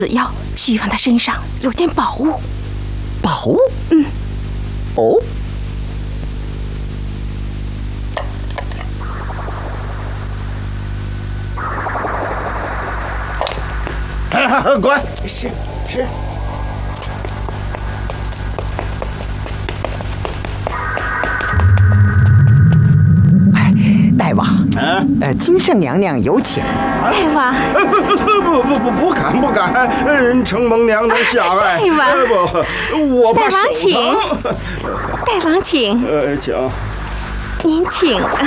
要徐放他身上有件宝物。 宝物？哦。 滚！ 是。大王，金圣娘娘有请。 大王， 不敢，承蒙娘娘下爱。 大王， 不，我怕手疼。 大王请。 请。 您请啊。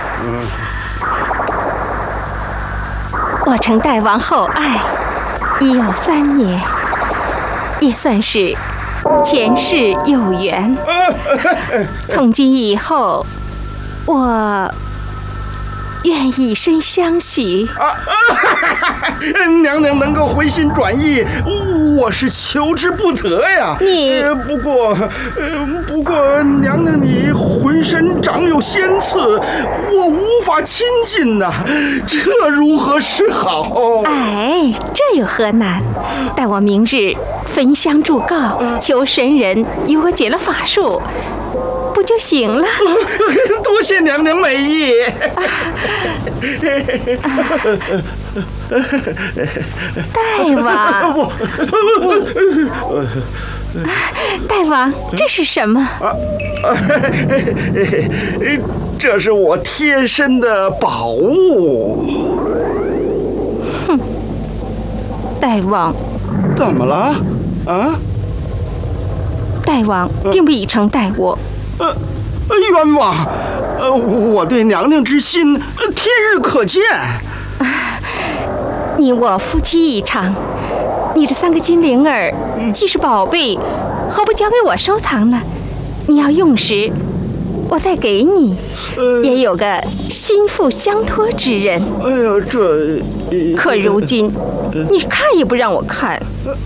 我承大王厚爱，已有3年，也算是前世有缘。从今以后，我愿以身相许。 娘娘能够回心转意，我是求之不得呀。 你不过，娘娘你浑身长有仙刺，我无法亲近呐，这如何是好？ 哎，这有何难？待我明日焚香祝告，求神人与我解了法术，不就行了？ 多谢娘娘美意。 大王，大王，这是什么？ 这是我贴身的宝物。 哼，大王， 怎么了？啊？ 大王定不以诚待我。 冤枉！我对娘娘之心，天日可见。 你我夫妻一场，你这3个金铃儿既是宝贝，何不交给我收藏呢？你要用时，我再给你，也有个心腹相托之人。 哎呀，这…… 可如今，你看也不让我看，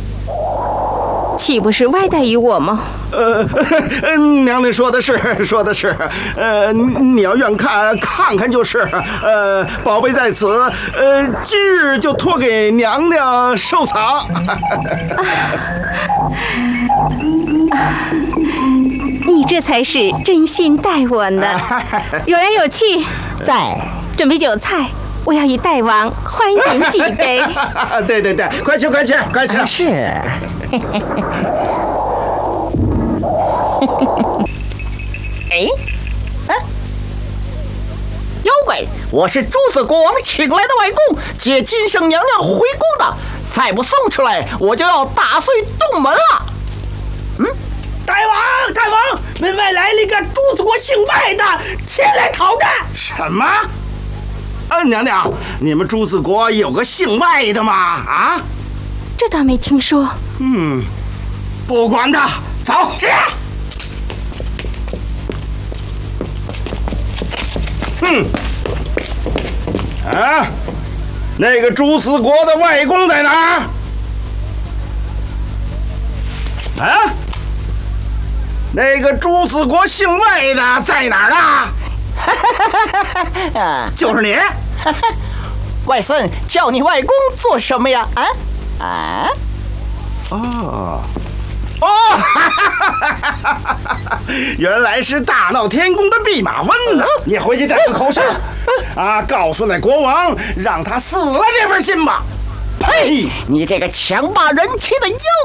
岂不是歪待于我吗？ 娘娘说的是，你要愿看看就是。宝贝在此，今日就托给娘娘收藏。 你这才是真心待我呢。有来有去， 在准备酒菜，我要与大王欢饮几杯。 对，快去！ 是。妖怪，我是朱子国王请来的外公，接金圣娘娘回宫的，再不送出来，我就要打碎洞门了。 大王，门外来了一个朱子国姓外的，前来讨战。 什么？娘娘，你们朱子国有个姓外的吗？啊？ 这倒没听说。 不管他，走。是。那个朱子国的外公在哪儿？那个朱子国姓外的在哪儿啊？就是你。 外孙叫你外公做什么呀？ 原来是大闹天宫的弼马温呢！你回去带个口信，告诉那国王，让他死了这份心吧。 呸！你这个强霸人妻的妖